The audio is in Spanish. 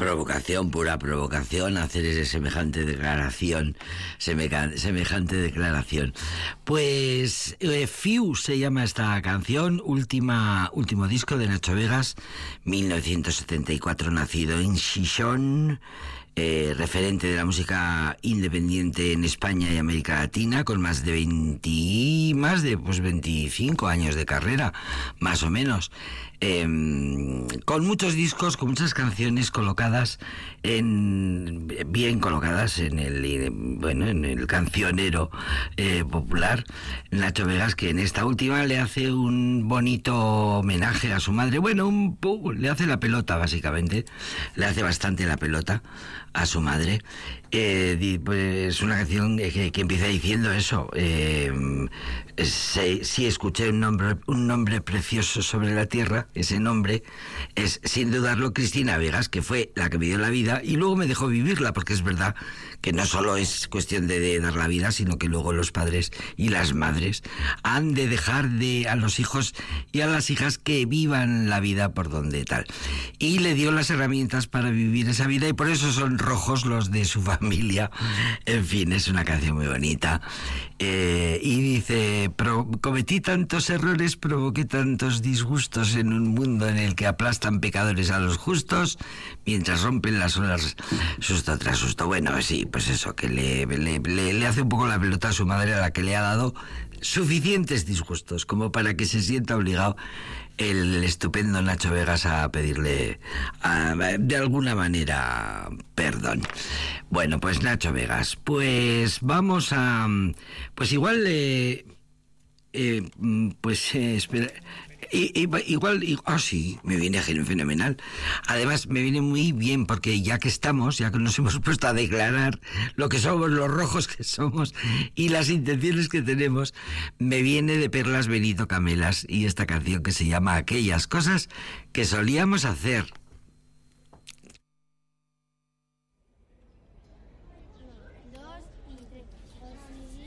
Provocación, pura provocación, hacer ese semejante declaración, semejante declaración. Pues Fiu se llama esta canción, último disco de Nacho Vegas, 1974, nacido en Gijón, referente de la música independiente en España y América Latina, con más de 25 años de carrera, más o menos, con muchos discos, con muchas canciones bien colocadas en el cancionero popular. Nacho Vegas, que en esta última le hace un bonito homenaje a su madre, le hace la pelota, básicamente, le hace bastante la pelota a su madre. Pues una canción que empieza diciendo eso: sí, escuché un nombre precioso sobre la tierra. Ese nombre es, sin dudarlo, Cristina Vegas, que fue la que me dio la vida y luego me dejó vivirla, porque es verdad que no solo es cuestión de dar la vida, sino que luego los padres y las madres han de dejar a los hijos y a las hijas que vivan la vida por donde tal. Y le dio las herramientas para vivir esa vida, y por eso son rojos los de su familia. En fin, es una canción muy bonita. Y dice: cometí tantos errores, provoqué tantos disgustos en un mundo en el que aplastan pecadores a los justos, mientras rompen las olas susto tras susto. Bueno, sí, pues eso, que le hace un poco la pelota a su madre, a la que le ha dado suficientes disgustos como para que se sienta obligado el estupendo Nacho Vegas a pedirle de alguna manera perdón. Bueno, pues Nacho Vegas, pues vamos a... pues igual... espera... sí, me viene fenomenal. Además, me viene muy bien porque ya que nos hemos puesto a declarar lo que somos, los rojos que somos y las intenciones que tenemos, me viene de Perlas Benito Camelas y esta canción que se llama Aquellas cosas que solíamos hacer.